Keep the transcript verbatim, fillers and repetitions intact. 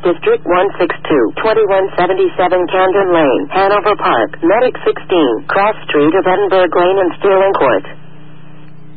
District one six two, twenty-one seventy-seven Camden Lane, Hanover Park, Medic sixteen, Cross Street of Edinburgh Lane and Stirling Court.